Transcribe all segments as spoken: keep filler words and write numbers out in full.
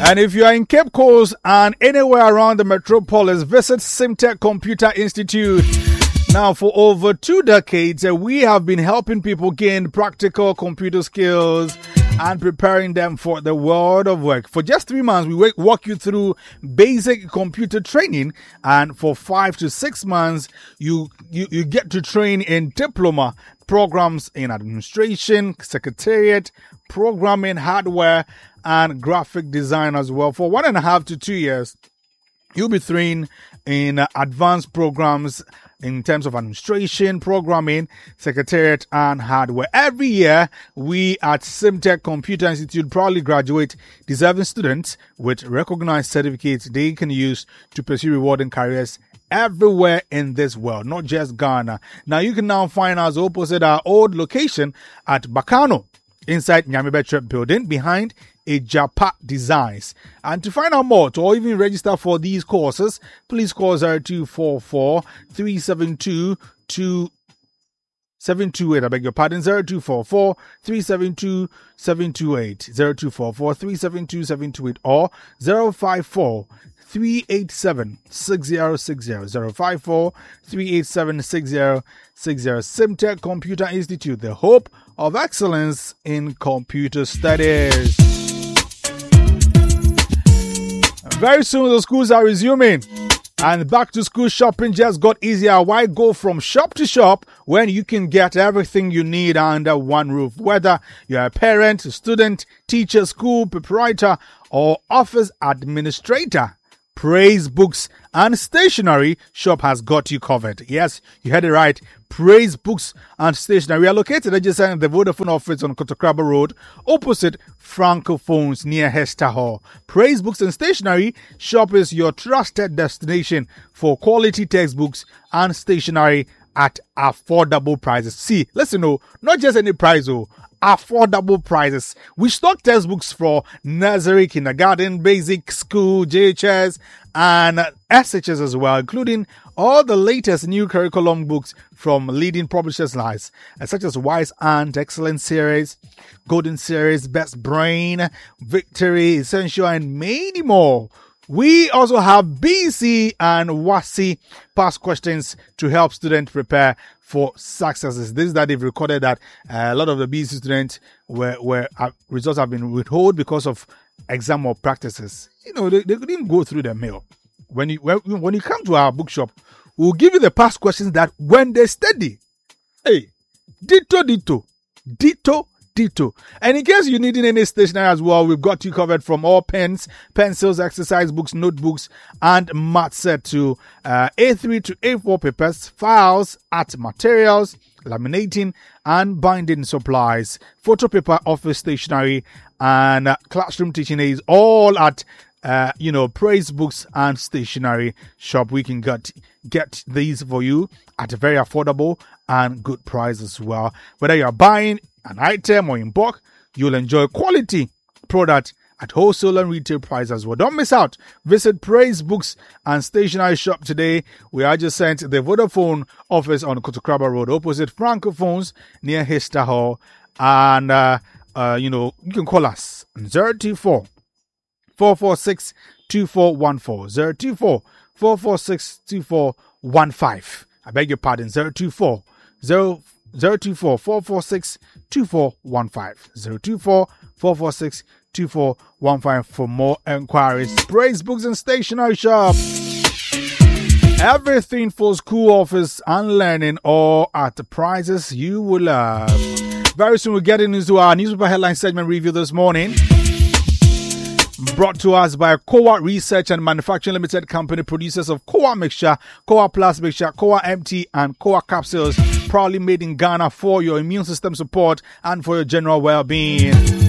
And if you are in Cape Coast and anywhere around the metropolis, visit Simtech Computer Institute. Now, for over two decades, uh, we have been helping people gain practical computer skills and preparing them for the world of work. For just three months, we walk you through basic computer training, and for five to six months, you, you, you get to train in diploma programs in administration, secretariat, programming, hardware, and graphic design as well. For one and a half to two years, you'll be trained in uh, advanced programs in terms of administration, programming, secretariat, and hardware. Every year, we at Simtech Computer Institute proudly graduate deserving students with recognized certificates they can use to pursue rewarding careers everywhere in this world, not just Ghana. Now, you can now find us opposite our old location at Bakano, inside Nyamibetre building, behind a Japa Designs. And to find out more, to or even register for these courses, please call zero two four four, three seven two, two seven two eight. I beg your pardon, zero two four four, three seven two, seven two eight, zero two four four, three seven two, seven two eight, or zero five four, three eight seven, six zero six zero, zero five four, three eight seven, six zero six zero. Simtech Computer Institute, the hope of excellence in computer studies. Very soon the schools are resuming, and back to school shopping just got easier. Why go from shop to shop when you can get everything you need under one roof? Whether you're a parent, a student, teacher, school proprietor, or office administrator, Praise Books and Stationery Shop has got you covered. Yes, you heard it right. Praise Books and Stationery. We are located adjacent the Vodafone office on Kotokraba Road, opposite Francophones near Hester Hall. Praise Books and Stationery Shop is your trusted destination for quality textbooks and stationery at affordable prices. See, listen, oh, not just any price, oh. Affordable prices. We stock textbooks for nursery, kindergarten, basic, school, J H S, and S H S as well, including all the latest new curriculum books from leading publishers lines, such as Wise and Excellent Series, Golden Series, Best Brain, Victory, Essential, and many more. We also have B C and WASSCE past questions to help students prepare for successes. This is that they've recorded that uh, a lot of the B C students were, were uh, results have been withheld because of exam or practices. You know, they, they couldn't go through the mail. When you when, when you come to our bookshop, we'll give you the past questions that when they study, hey, ditto, ditto, ditto, ditto. And in case you need any stationery as well, we've got you covered from all pens, pencils, exercise books, notebooks, and math set to uh, A three to A four papers, files, art materials, laminating and binding supplies, photo paper, office stationery, and uh, classroom teaching aids, all at Uh, you know, Praise Books and Stationery Shop. We can get get these for you at a very affordable and good price as well. Whether you're buying an item or in bulk, you'll enjoy quality product at wholesale and retail price as well. Don't miss out. Visit Praise Books and Stationery Shop today. We are just sent the Vodafone office on Kotokraba Road, opposite Francophones near Hester Hall. And, uh, uh, you know, you can call us on zero two four, four four six, two four one four, zero two four, four four six, two four one five. I beg your pardon, zero two four, zero two four, four four six, two four one five, zero two four, four four six, two four one five for more enquiries. Praise Books and Stationery Shop. Everything for school, office, and learning, all at the prices you will love. Very soon we're getting into our newspaper headline segment review this morning. Brought to us by Kowa Research and Manufacturing Limited Company, producers of Kowa Mixture, Kowa Plus Mixture, Kowa M T, and Kowa Capsules, proudly made in Ghana for your immune system support and for your general well-being.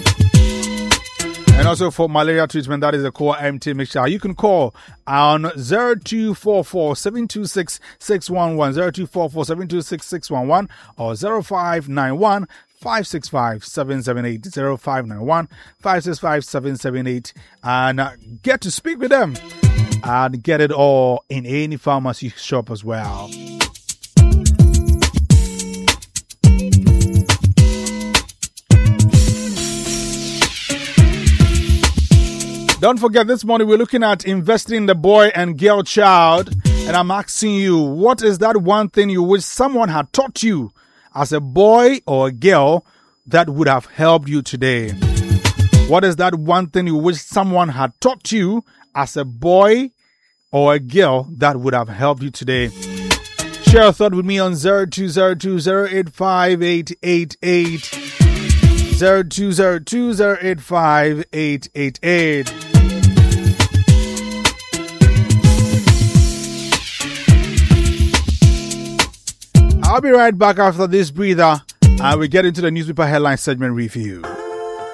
And also for malaria treatment, that is the Kowa M T Mixture. You can call on zero two four four, seven two six, six one one, zero two four four, seven two six, six one one, or zero five nine one, five six five, seven seven eight, zero five nine one, five six five, seven seven eight, and uh, get to speak with them and get it all in any pharmacy shop as well. Don't forget, this morning we're looking at investing in the boy and girl child. And I'm asking you, what is that one thing you wish someone had taught you as a boy or a girl that would have helped you today? What is that one thing you wish someone had taught you as a boy or a girl that would have helped you today? Share a thought with me on zero two zero two zero eight five eight eight eight. zero two zero two zero eight five eight eight eight. I'll be right back after this breather and we get into the newspaper headline segment review.